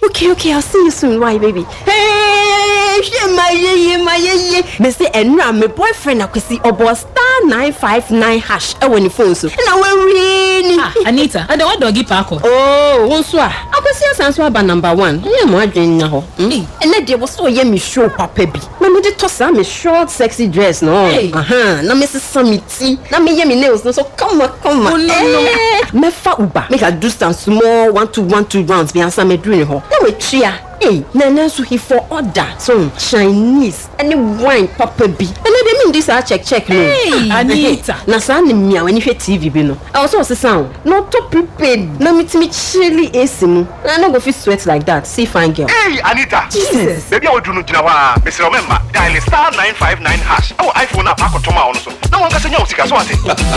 Okay, I'll see you soon. Why, baby? Hey, my me say enra my boyfriend akwesi obo star 959 hash e woni phone so. Na we really. Anita, and what doggy parko? Oh, wonso a. Akwesi asanso aba number 1. Ye mo adwen na ho. Ene de wo so ye me show papa bi. Na me de tosa me short sexy dress no. Na me se samiti. Na me ye me nails no so come on. Oh, no. Me fa uba. Make I do some small 1-2 rounds be answer me doing ho. Na we tria. Hey, Nana so he for order. So Chinese any wine papa bi. And they mean this I check no. Hey, Anita. Na sa ni mia when you hear TV bi no. I also was sound. Not to prepared. Na meet me chilly AC mu. I no go fit sweat like that. See fine girl. Hey, Anita. Jesus. Baby I will do no jina wa. Mr. Remember, dial star 959 hash. Our iPhone app akotoma ono so. Na wonka senya usika so ate.